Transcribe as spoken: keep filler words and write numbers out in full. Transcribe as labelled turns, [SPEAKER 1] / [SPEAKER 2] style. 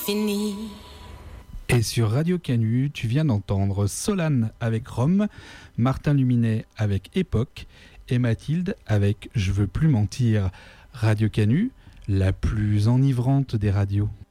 [SPEAKER 1] fini.
[SPEAKER 2] Et sur Radio Canu, tu viens d'entendre Solane avec Rome, Martin Luminet avec Époque et Mathilde avec Je veux plus mentir. Radio Canu, la plus enivrante des radios.